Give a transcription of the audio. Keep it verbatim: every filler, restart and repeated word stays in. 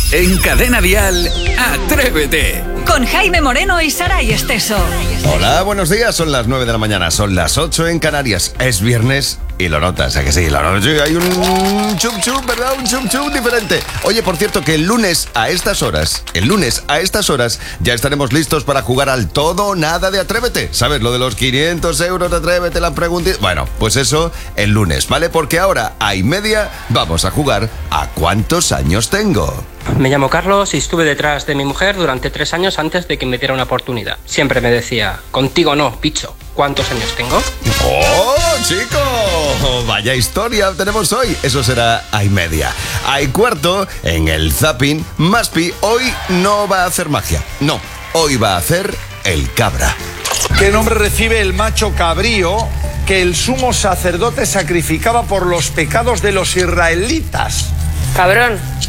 En Cadena Dial, Atrévete. Con Jaime Moreno y Saray Esteso. Hola, buenos días. Son las nueve de la mañana, son las ocho en Canarias. Es viernes y lo notas, ¿a que sí? Lo notas. Hay un chup chup, ¿verdad? Un chup chup diferente. Oye, por cierto, que el lunes a estas horas, el lunes a estas horas, ya estaremos listos para jugar al todo o nada de Atrévete. ¿Sabes? Lo de los quinientos euros de Atrévete, la pregunta. Bueno, pues eso el lunes, ¿vale? Porque ahora, a y media, vamos a jugar a ¿cuántos años tengo? Me llamo Carlos y estuve detrás de mi mujer durante tres años antes de que me diera una oportunidad. Siempre me decía, contigo no, picho. ¿Cuántos años tengo? ¡Oh, chico! Vaya historia tenemos hoy. Eso será a y media. A y cuarto, en el zapping, Maspi hoy no va a hacer magia. No, hoy va a hacer el cabra. ¿Qué nombre recibe el macho cabrío que el sumo sacerdote sacrificaba por los pecados de los israelitas? Cabrón.